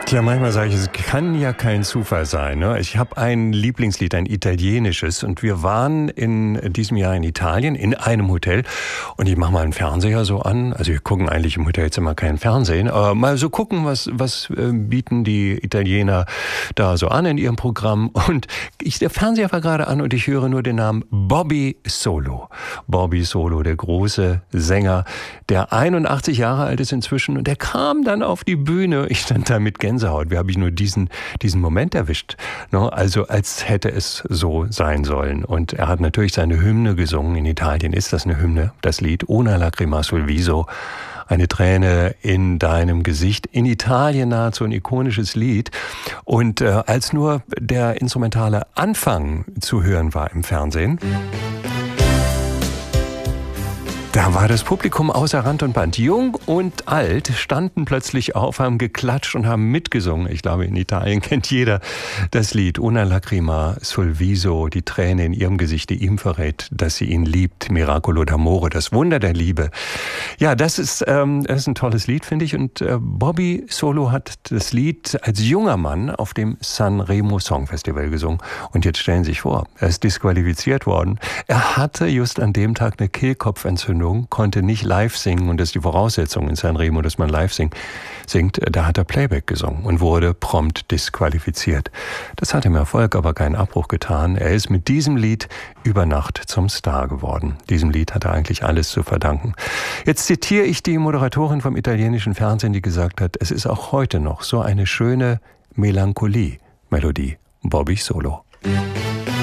Tja, manchmal sage ich, es kann ja kein Zufall sein. Ne? Ich habe ein Lieblingslied, ein italienisches, und wir waren in diesem Jahr in Italien in einem Hotel und ich mache mal einen Fernseher so an. Also wir gucken eigentlich im Hotelzimmer kein Fernsehen, aber mal so gucken, was bieten die Italiener da so an in ihrem Programm. Und der Fernseher war gerade an und ich höre nur den Namen Bobby Solo. Bobby Solo, der große Sänger, der 81 Jahre alt ist inzwischen, und der kam dann auf die Bühne. Ich stand da mit Gänsehaut. Wie habe ich nur diesen Moment erwischt? No, also als hätte es so sein sollen. Und er hat natürlich seine Hymne gesungen. In Italien ist das eine Hymne, das Lied Una lacrima sul viso. Eine Träne in deinem Gesicht. In Italien nahezu ein ikonisches Lied. Und als nur der instrumentale Anfang zu hören war im Fernsehen, da war das Publikum außer Rand und Band. Jung und alt standen plötzlich auf, haben geklatscht und haben mitgesungen. Ich glaube, in Italien kennt jeder das Lied Una lacrima sul viso, die Träne in ihrem Gesicht, die ihm verrät, dass sie ihn liebt. Miracolo d'amore, das Wunder der Liebe. Ja, das ist ein tolles Lied, finde ich. Und Bobby Solo hat das Lied als junger Mann auf dem Sanremo Song Festival gesungen. Und jetzt stellen Sie sich vor, er ist disqualifiziert worden. Er hatte just an dem Tag eine Kehlkopfentzündung, konnte nicht live singen, und das ist die Voraussetzung in Sanremo, dass man live singt. Da hat er Playback gesungen und wurde prompt disqualifiziert. Das hat ihm Erfolg, aber keinen Abbruch getan. Er ist mit diesem Lied über Nacht zum Star geworden. Diesem Lied hat er eigentlich alles zu verdanken. Jetzt zitiere ich die Moderatorin vom italienischen Fernsehen, die gesagt hat, es ist auch heute noch so eine schöne Melancholie-Melodie. Bobby Solo.